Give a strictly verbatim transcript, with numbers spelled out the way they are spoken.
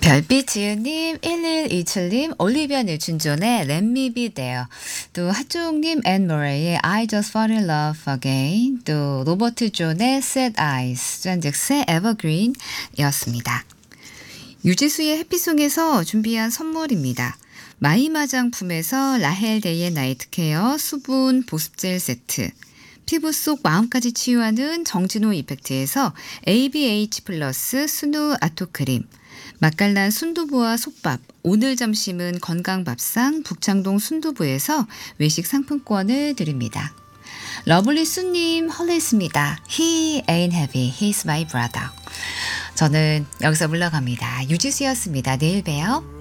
별빛 지은님, 일일이칠님, 올리비아 뉴튼 존의 Let Me Be There, 또 하종님, 앤 모레이의 I Just Fall in Love Again, 또 로버트 존의 Sad Eyes, 쟈잭스의 Evergreen이었습니다. 유지수의 해피송에서 준비한 선물입니다. 마이마장품에서 라헬데이의 나이트 케어 수분 보습젤 세트, 피부 속 마음까지 치유하는 정진호 이펙트에서 에이비에이치 플러스 순우 아토크림, 맛깔난 순두부와 솥밥, 오늘 점심은 건강밥상 북창동 순두부에서 외식 상품권을 드립니다. 러블리 수님 헐레스입니다. He ain't heavy, he's my brother. 저는 여기서 물러갑니다. 유지수였습니다. 내일 봬요.